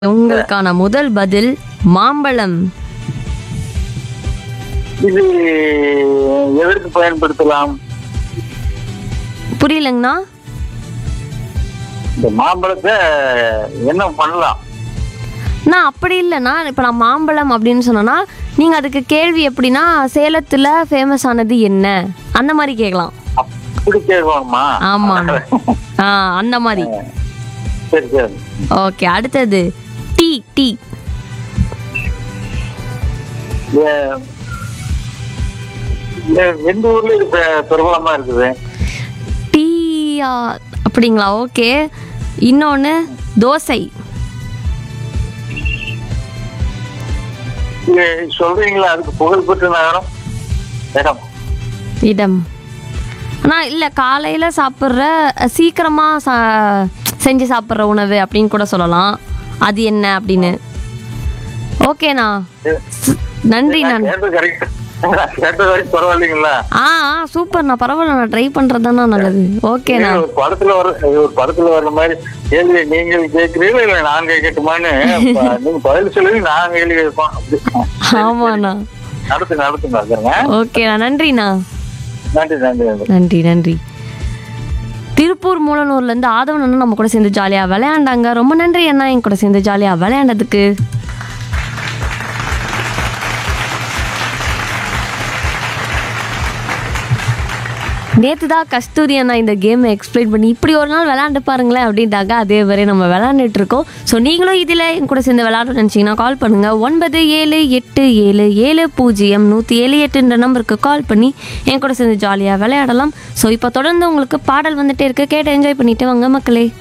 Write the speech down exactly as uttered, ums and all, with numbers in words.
உங்களுக்கான முதல் பதில் மாம்பழம். இது எதற்கு பயன்படுத்தலாம்? புரியலங்கண்ணா. இந்த மாம்பழத்தை என்ன பண்ணலாம்? நான் அப்படி இல்லைண்ணா, இப்போ நான் மாம்பழம் அப்படின்னு சொன்னேன்னா நீங்கள் அதுக்கு கேள்வி எப்படின்னா சேலத்தில் ஃபேமஸ் ஆனது என்ன அந்த மாதிரி கேட்கலாம். அப்படி கேட்கணுமா? ஆமாண்ணா. ஆ அந்த மாதிரி. சரி சரி. ஓகே, அடுத்தது டீ. டீ ஏ- ஏ- எந்த ஊர்ல இது பெ- பிரபலமா இருக்குது? டீயா? அப்படிங்களா? ஓகே. இன்னொன்று தோசை. இது சொல்றீங்களா அதுக்கு புகழ்பெற்ற நகரம் இடம்? இடம் ஆனால் இல்லை, காலையில் சாப்பிட்ற சீக்கிரமாக சா செஞ்சு சாப்பிட்ற உணவு அப்படின்னு கூட சொல்லலாம். அது என்ன அப்படின்னு. ஓகேண்ணா, ஸ்- நன்றி. நான் கேட்டது கரெக்ட். கேட்டது வரைக்கும் பரவாயில்லைங்களா? ஆ ஆ சூப்பர்ண்ணா, பரவாயில்ல, நான் ட்ரை பண்ணுறது தானே நல்லது. ஓகேண்ணா. இது ஒரு படத்துல வர இது ஒரு படத்துல வர்ற மாதிரி கேள்வி நீங்கள் கேட்கிறீங்களா இல்ல நான் கேட்கட்டுமான்னு ப- நீங்க பதில் சொல்லி நான் கேள்வி கேட்போம். அப்படி. ஆமாண்ணா. நடத்து நடத்துங்க அதுங்க. ஓகேண்ணா, நன்றிண்ணா. நன்றி நன்றி நன்றி. நன்றி நன்றி. திருப்பூர் மூலனூர்லேருந்து ஆதவன் அண்ணா நம்ம கூட சேர்ந்து ஜாலியாக விளையாண்டாங்க. ரொம்ப நன்றி அண்ணா, என் கூட சேர்ந்து ஜாலியாக விளையாண்டதுக்கு. நேற்று தான் கஸ்தூரி அண்ணா இந்த கேமை எக்ஸ்பிளைன் பண்ணி இப்படி ஒரு நாள் விளையாண்டு பாருங்களேன் அப்படின்ட்டாங்க. அதே வரை நம்ம விளையாண்டுட்டு இருக்கோம். ஸோ நீங்களும் இதில் என் கூட சேர்ந்து விளையாடணும்னு நினச்சிங்கன்னா கால் பண்ணுங்கள். ஒன்பது ஏழு எட்டு ஏழு ஏழு பூஜ்ஜியம் நூற்றி ஏழு எட்டுன்ற நம்பருக்கு கால் பண்ணி என் கூட சேர்ந்து ஜாலியாக விளையாடலாம். ஸோ இப்போ தொடர்ந்து உங்களுக்கு பாடல் வந்துட்டே இருக்கு, கேட்டு என்ஜாய் பண்ணிட்டு வாங்க மக்களே.